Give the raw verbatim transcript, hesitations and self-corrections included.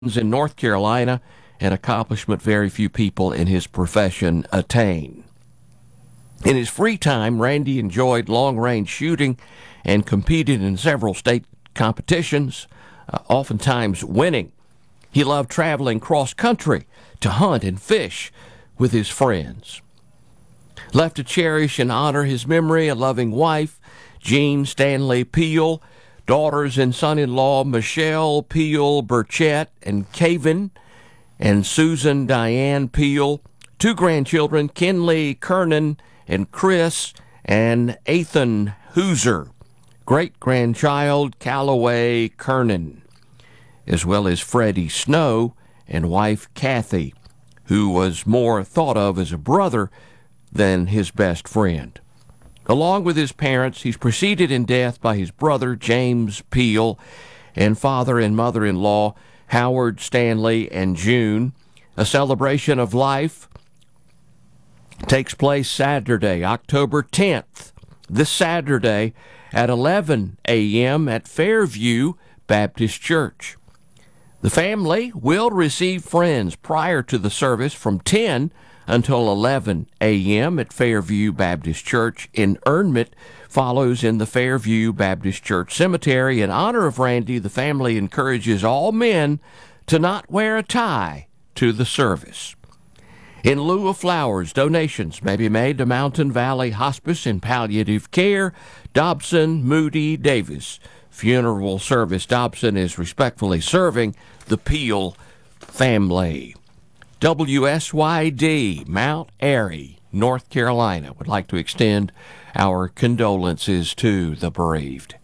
in North Carolina, an accomplishment very few people in his profession attain. In his free time, Randy enjoyed long-range shooting and competed in several state competitions, uh, oftentimes winning. He loved traveling cross-country to hunt and fish with his friends. Left to cherish and honor his memory, a loving wife, Jean Stanley Peel, daughters and son-in-law Michelle Peel Burchett and Caven, and Susan Diane Peel, two grandchildren, Kinley Kernan and Chris, and Ethan Hooser, great-grandchild Callaway Kernan, as well as Freddie Snow and wife Kathy, who was more thought of as a brother than his best friend. Along with his parents, he's preceded in death by his brother, James Peel, and father and mother-in-law, Howard Stanley and June. A celebration of life takes place Saturday, October tenth, this Saturday at eleven a.m. at Fairview Baptist Church. The family will receive friends prior to the service from ten until eleven a.m. at Fairview Baptist Church in Ernmont. Follows in the Fairview Baptist Church Cemetery. In honor of Randy, the family encourages all men to not wear a tie to the service. In lieu of flowers, donations may be made to Mountain Valley Hospice and Palliative Care, Dobson Moody Davis Funeral Service. Dobson is respectfully serving the Peel family. W S Y D, Mount Airy, North Carolina, would like to extend our condolences to the bereaved.